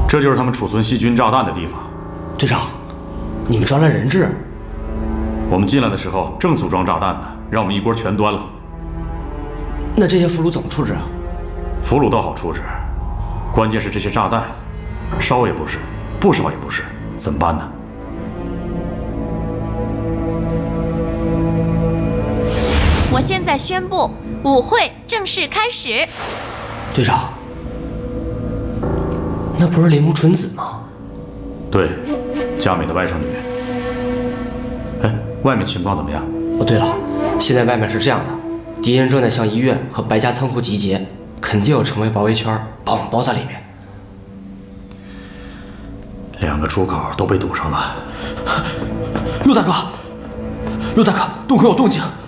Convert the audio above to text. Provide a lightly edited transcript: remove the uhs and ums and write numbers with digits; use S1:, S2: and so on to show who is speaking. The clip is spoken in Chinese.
S1: 这就是他们储存细菌炸弹的地方。
S2: 队长，你们招来人质？
S1: 我们进来的时候正组装炸弹呢，让我们一锅全端了。
S2: 那这些俘虏怎么处置啊？
S1: 俘虏倒好处置，关键是这些炸弹，烧也不是，不烧也不是，怎么办呢？
S3: 我现在宣布，舞会正式开始。
S2: 队长，那不是铃木纯子吗？
S1: 对，佳美的外甥女。哎，外面情况怎么样？
S2: 哦，对了，现在外面是这样的，敌人正在向医院和白家仓库集结，肯定有成为包围圈，把我们包在里面。
S1: 2个出口都被堵上了。
S2: 陆大哥，洞口有动静。